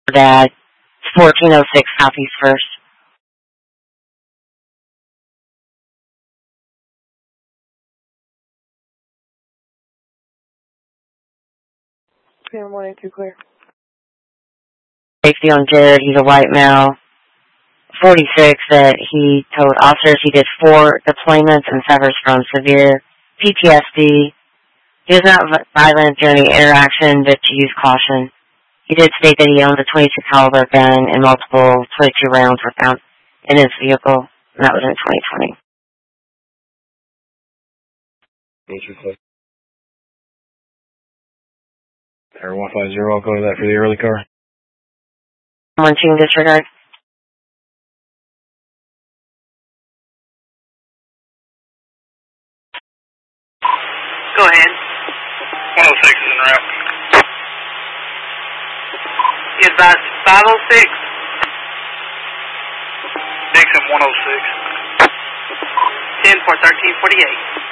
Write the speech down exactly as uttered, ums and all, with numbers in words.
Dad, fourteen oh six Southeast First. Good morning, two clear. Safety on Jared, he's a white male, forty-six, that he told officers he did four deployments and suffers from severe P T S D. He was not violent during the interaction, but to use caution. He did state that he owned a twenty-two caliber gun and multiple twenty-two rounds were found in his vehicle, and that was in twenty twenty. What's your question? Air one five zero, I'll go to that for the early car. One two disregard. Go ahead. one oh six is en route. You advised five oh six? Dixon one oh six. ten for thirteen forty-eight.